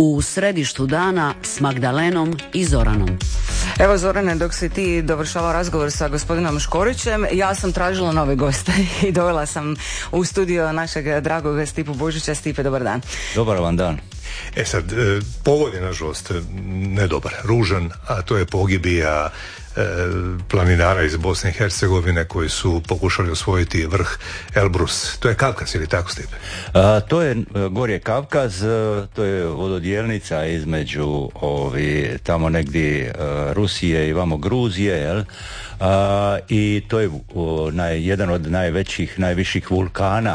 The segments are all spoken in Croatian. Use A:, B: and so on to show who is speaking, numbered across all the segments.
A: u središtu dana s Magdalenom i Zoranom.
B: Evo Zorane, dok si ti dovršavao razgovor sa gospodinom Škorićem, ja sam tražila nove goste i dovela sam u studio našeg dragog Stipu Božića. Stipe, dobar dan.
C: Dobar vam dan.
D: Sad, povod je nažalost ne dobar, ružan, a to je pogibija planinara iz Bosne i Hercegovine koji su pokušali osvojiti vrh Elbrus. To je Kavkaz ili tako, Stipe?
C: To je Gornji Kavkaz, to je vododijelnica između tamo negdje Rusije i vamo Gruzije, jel? I to je jedan od najviših vulkana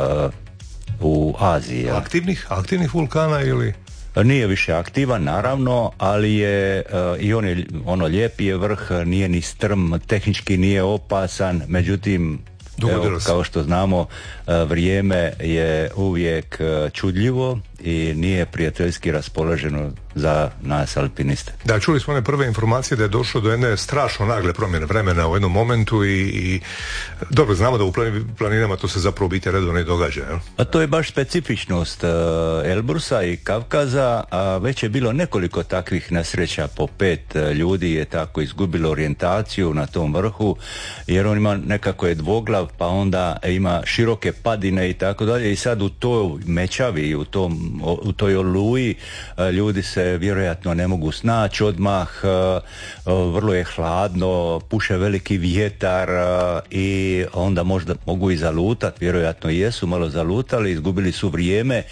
C: u Aziji. Jel?
D: Aktivnih vulkana ili?
C: Nije više aktivan, naravno, ali je i ono lijepi je vrh, nije ni strm, tehnički nije opasan, međutim, kao što znamo, vrijeme je uvijek čudljivo i nije prijateljski raspoloženo za nas alpiniste.
D: Da, čuli smo one prve informacije da je došlo do jedne strašno nagle promjene vremena u jednom momentu i dobro, znamo da u planinama to se zapravo biti redovno i događa. Jel?
C: A to je baš specifičnost Elbrusa i Kavkaza, a već je bilo nekoliko takvih nesreća, po 5 ljudi je tako izgubilo orijentaciju na tom vrhu, jer on ima nekako je dvoglav, pa onda ima široke padine i tako dalje, i sad u toj mećavi, u toj oluji ljudi se vjerojatno ne mogu snaći odmah, vrlo je hladno, puše veliki vjetar i onda možda mogu i zalutat, vjerojatno jesu malo zalutali, izgubili su vrijeme,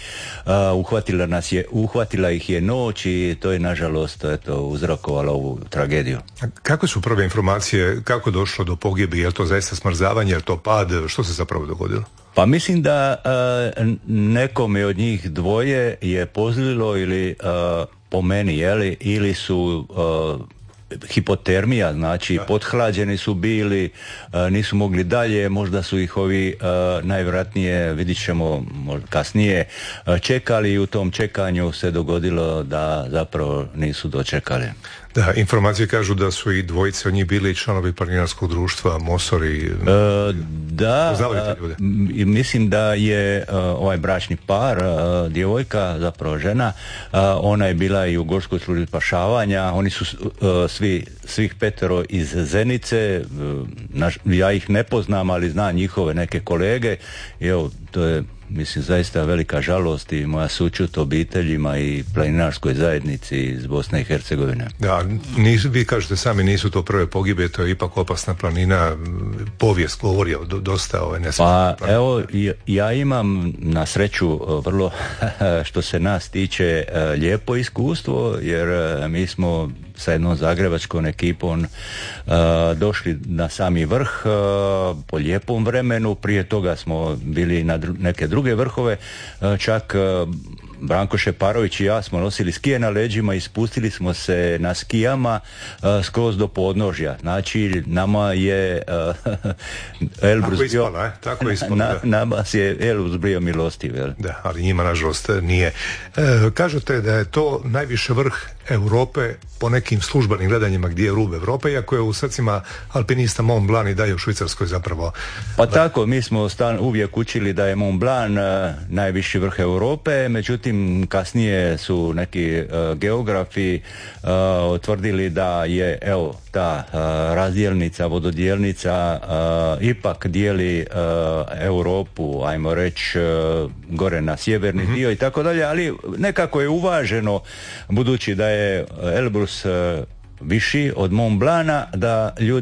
C: uhvatila ih je noć i to je nažalost uzrokovalo ovu tragediju.
D: A kakve su prve informacije, kako je došlo do pogibi, je li to zaista smrzavanje, je li to pad, što se zapravo dogodilo?
C: Pa mislim da nekome od njih dvoje je pozlilo ili po meni, ili su hipotermija, znači pothlađeni su bili, nisu mogli dalje, možda su ih ovi najvjerojatnije, vidit ćemo kasnije, čekali i u tom čekanju se dogodilo da zapravo nisu dočekali.
D: Da, informacije kažu da su i dvojice od njih bili članovi planinarskog društva Mosori.
C: Da,
D: poznavali te ljude?
C: Mislim da je ovaj bračni par, djevojka, zapravo žena, ona je bila i u gorskoj službi spašavanja, oni su svih 5 iz Zenice, ja ih ne poznam, ali znam njihove neke kolege i evo, to je, mislim, zaista velika žalost i moja sućut obiteljima i planinarskoj zajednici iz Bosne i Hercegovine.
D: Da, vi kažete sami, nisu to prve pogibe, to je ipak opasna planina, povijest govori o dosta nesretnih.
C: Pa evo, ja imam na sreću vrlo, što se nas tiče, lijepo iskustvo, jer mi smo sa jednom zagrebačkom ekipom došli na sami vrh po lijepom vremenu, prije toga smo bili na neke druge vrhove, čak Branko Šeparović i ja smo nosili skije na leđima i spustili smo se na skijama skroz do podnožja. Znači, nama je Elbrus nama je Elbrus bio milostiv.
D: Da, ali njima nažalost nije. Kažete da je to najviše vrh Europe po nekim službenim gledanjima gdje je rub Europe, iako je u srcima alpinista Mont Blanc i dalje u Švicarskoj zapravo.
C: Pa tako, mi smo uvijek učili da je Mont Blanc najviši vrh Europe, međutim kasnije su neki geografi utvrdili da je ta razdjelnica, vododijelnica ipak dijeli Europu, ajmo reći, gore na sjeverni dio i tako dalje, ali nekako je uvaženo, budući da je Elbrus viši od Mont Blanca, da ljudi